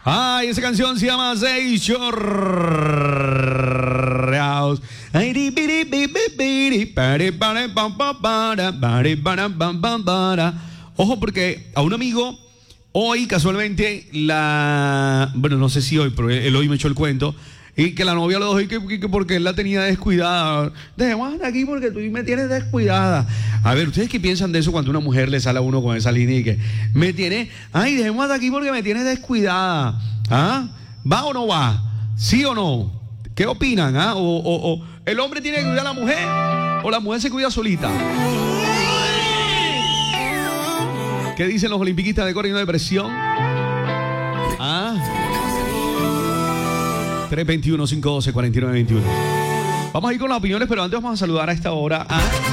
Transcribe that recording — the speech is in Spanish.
Ay, esa canción se llama Say Chorreaos. Ojo, porque a un amigo hoy casualmente bueno, no sé si hoy, pero él hoy me echó el cuento. Y que la novia lo dejó y que porque él la tenía descuidada. Dejemos de aquí porque tú me tienes descuidada. A ver, ¿ustedes qué piensan de eso cuando una mujer le sale a uno con esa línea y que me tiene, ay, dejemos de aquí porque me tienes descuidada? ¿Ah? ¿Va o no va? ¿Sí o no? ¿Qué opinan? ¿Ah? O el hombre tiene que cuidar a la mujer o la mujer se cuida solita. ¿Qué dicen los olimpiquistas de corriendo de presión? ¿Ah? 321-512-4921. Vamos a ir con las opiniones, pero antes vamos a saludar a esta hora a